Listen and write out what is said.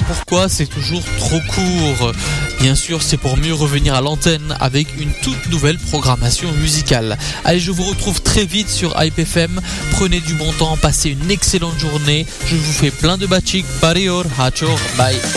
pourquoi c'est toujours trop court. Bien sûr, c'est pour mieux revenir à l'antenne avec une toute nouvelle programmation musicale. Allez, je vous retrouve très vite sur Hype FM. Prenez du bon temps, passez une excellente journée. Je vous fais plein de bachik. Parior, hachor, bye.